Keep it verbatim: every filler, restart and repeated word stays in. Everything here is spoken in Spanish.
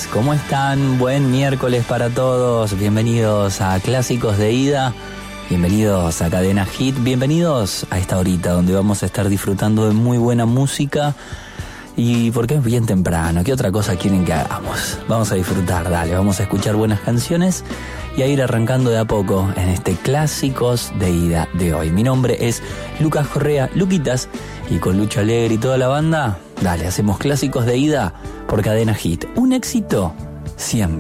¿cómo están? Buen miércoles para todos. Bienvenidos a Clásicos de Ida. Bienvenidos a Cadena Hit. Bienvenidos a esta horita donde vamos a estar disfrutando de muy buena música. Y porque es bien temprano, ¿qué otra cosa quieren que hagamos? Vamos a disfrutar, dale, vamos a escuchar buenas canciones y a ir arrancando de a poco en este Clásicos de Ida de hoy. Mi nombre es Lucas Correa, Luquitas, y con Lucho Alegre y toda la banda, dale, hacemos Clásicos de Ida por Cadena Hit. Un éxito siempre.